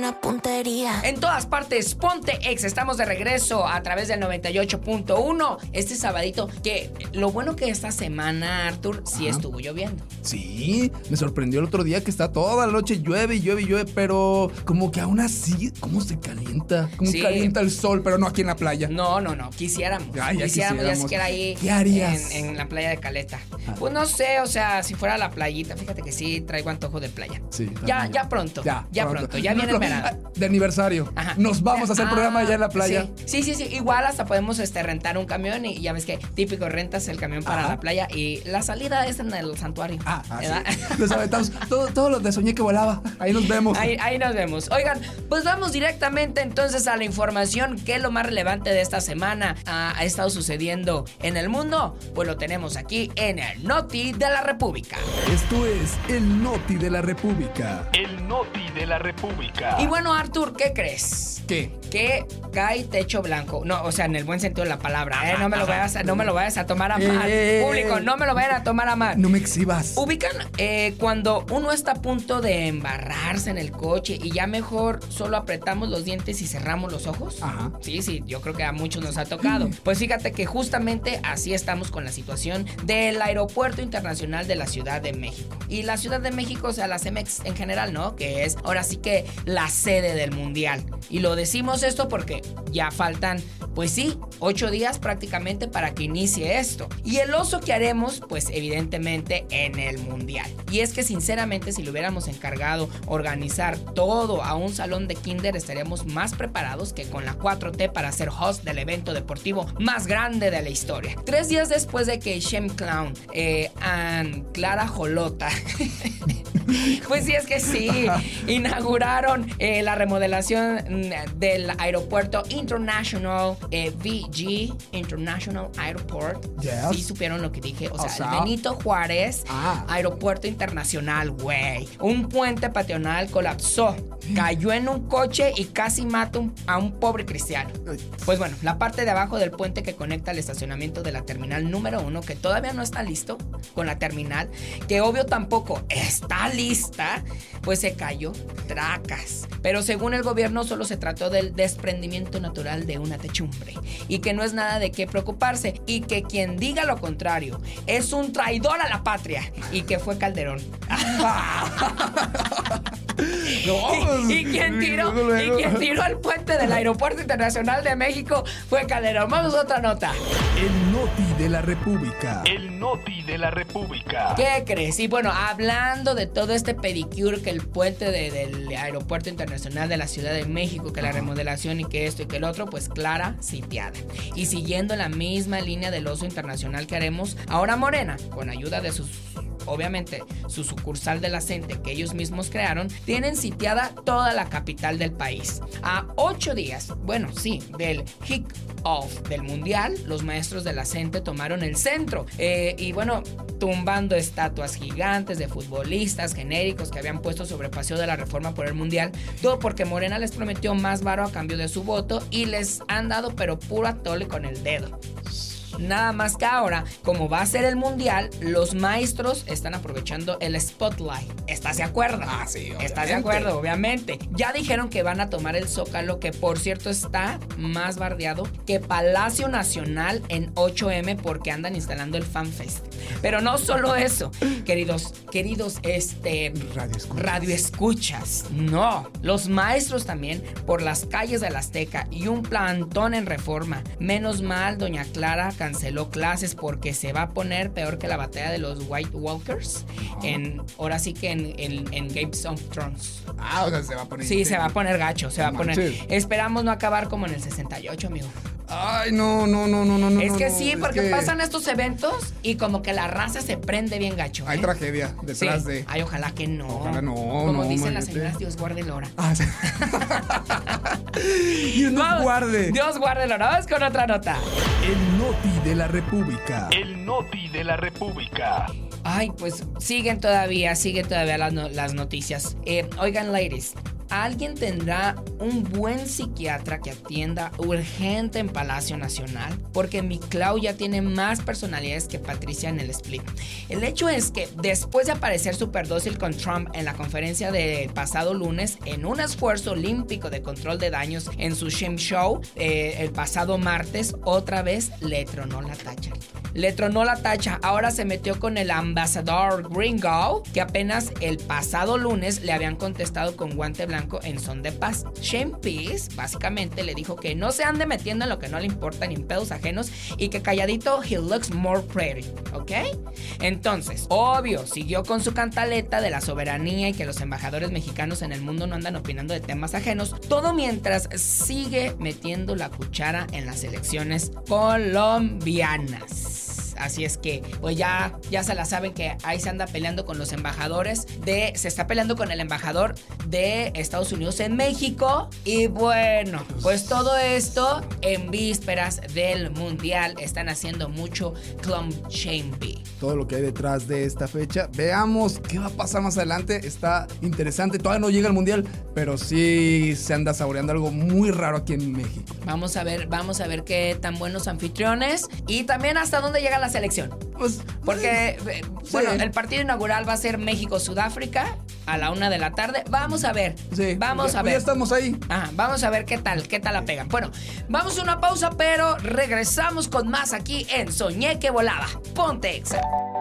una puntería. En todas partes, Ponte Ex. Estamos de regreso a través del 98.1. Este sabadito, que lo bueno que esta semana, Arthur, sí estuvo lloviendo. Sí, me sorprendió el otro día que está toda la noche llueve, pero como que aún así, ¿cómo se calienta? ¿Cómo calienta el sol? Pero no aquí en la playa. No, quisiéramos. Quisiéramos ya siquiera ahí. ¿Qué harías? En la playa de Caleta. Pues no sé, o sea, si fuera la playita, fíjate que sí traigo antojo de playa. Sí. Ya pronto. Ya viene el verano. De aniversario. Ajá. Nos vamos a hacer programa allá en la playa. Sí. Igual hasta podemos rentar un camión y ya ves que típico rentas el camión para la playa y la salida es en el santuario. Sí. Nos aventamos todo lo de soñé que volaba. Ahí nos vemos. Ahí nos vemos. Oigan, pues vamos directamente entonces a la información. ¿Qué es lo más relevante de esta semana ha estado sucediendo en el mundo? Pues lo tenemos aquí en el Noti de la República. Esto es el Noti de la República. El Noti de la República. Y bueno, Arthur, ¿qué crees? ¿Qué? Que cae techo blanco. No, o sea, en el buen sentido de la palabra, No me lo vayas a tomar a mal. Público, no me lo vayan a tomar a mal. No me exhibas. Ubican cuando uno está a punto de embarrarse en el coche y ya mejor solo apretamos los dientes y cerramos los ojos. Ajá. Sí, yo creo que a muchos nos ha tocado. Pues fíjate que justamente así estamos con la situación del Aeropuerto Internacional de la Ciudad de México. Y la Ciudad de México, o sea, la CEMEX en general, ¿no? Que es ahora sí que la sede del Mundial. Y lo decimos esto porque ya faltan, pues sí, 8 días prácticamente para que inicie esto. Y el oso que haremos, pues evidentemente en el Mundial. Y es que sinceramente si lo hubiéramos encargado organizar todo a un salón de kinder, estaríamos más preparados que con la 4T para ser host del evento deportivo más grande de la historia. 3 días después de que Shem Clown, Clara Jolota, pues sí, es que sí, inauguraron la remodelación del aeropuerto International VG International Airport. Yes. Sí supieron lo que dije, o sea, el Benito Juárez Aeropuerto Internacional, güey. Un puente peatonal colapsó, cayó en un coche y casi mata a un pobre cristiano. Pues bueno, la parte de abajo del puente que conecta el estacionamiento de la terminal número 1, que todavía no está listo con la terminal, que obvio tampoco está lista, pues se cayó, tracas. Pero según el gobierno solo se trató del desprendimiento natural de una techumbre y que no es nada de qué preocuparse y que quien diga lo contrario es un traidor a la patria y que fue Calderón. Y quien tiró el puente del Aeropuerto Internacional de México fue Calderón. Vamos a otra nota. El Noti de la República. El Noti de la República. ¿Qué crees? Y bueno, hablando de todo este pedicure que el puente del Aeropuerto Internacional de la Ciudad de México, que la remodelación y que esto y que el otro, pues Clara sitiada. Y siguiendo la misma línea del oso internacional que haremos, ahora Morena, con ayuda de obviamente su sucursal de la CENTE que ellos mismos crearon, tienen sitiada toda la capital del país. A 8 días, bueno, sí, del kick-off del Mundial, los maestros de la CENTE tomaron el centro y bueno, tumbando estatuas gigantes de futbolistas genéricos que habían puesto sobre Paseo de la Reforma por el Mundial, todo porque Morena les prometió más varo a cambio de su voto y les han dado pero puro atole con el dedo. Nada más que ahora, como va a ser el Mundial, los maestros están aprovechando el spotlight. ¿Estás de acuerdo? Sí, obviamente. ¿Estás de acuerdo? Obviamente. Ya dijeron que van a tomar el Zócalo, que por cierto está más bardeado que Palacio Nacional en 8M porque andan instalando el FanFest. Pero no solo eso, queridos radio escuchas. No, los maestros también por las calles del Azteca y un plantón en Reforma. Menos mal, doña Clara canceló clases porque se va a poner peor que la batalla de los White Walkers ahora sí que en Game of Thrones. O sea, se va a poner. Sí, se va a poner gacho, se va a poner. Manches. Esperamos no acabar como en el 68, amigo. Ay, no. Es que sí, porque pasan estos eventos y como que la raza se prende bien gacho. Hay tragedia detrás de. Ay, ojalá que no. Ojalá no. Como dicen las imagínate. señoras, Dios guarde el hora. Sí. Dios nos guarde. Dios guarde el hora. Vamos con otra nota. El Noti de la República. El Noti de la República. Ay, pues siguen todavía las noticias. Oigan, ladies, ¿alguien tendrá un buen psiquiatra que atienda urgente en Palacio Nacional? Porque mi Clau ya tiene más personalidades que Patricia en el Split. El hecho es que después de aparecer súper dócil con Trump en la conferencia del pasado lunes, en un esfuerzo olímpico de control de daños en su Shame Show, el pasado martes, otra vez le tronó la tacha. Le tronó la tacha. Ahora se metió con el ambasador Gringo, que apenas el pasado lunes le habían contestado con guante blanco en son de paz. Shane Peace básicamente le dijo que no se ande metiendo en lo que no le importa ni en pedos ajenos y que calladito he looks more pretty, ¿ok? Entonces, obvio, siguió con su cantaleta de la soberanía y que los embajadores mexicanos en el mundo no andan opinando de temas ajenos, todo mientras sigue metiendo la cuchara en las elecciones colombianas. Así es que, pues ya se la saben que ahí se anda peleando con los embajadores se está peleando con el embajador de Estados Unidos en México. Y bueno, pues todo esto en vísperas del Mundial. Están haciendo mucho clump shaming. Todo lo que hay detrás de esta fecha. Veamos qué va a pasar más adelante. Está interesante. Todavía no llega el Mundial, pero sí se anda saboreando algo muy raro aquí en México. Vamos a ver qué tan buenos anfitriones y también hasta dónde llega la selección. Pues, porque, sí. bueno, el partido inaugural va a ser México-Sudáfrica a la 1 de la tarde. Vamos a ver. Sí, vamos a ver. Ya estamos ahí. Ajá, vamos a ver qué tal la pegan. Bueno, vamos a una pausa, pero regresamos con más aquí en Soñé que volaba. Ponte Exa.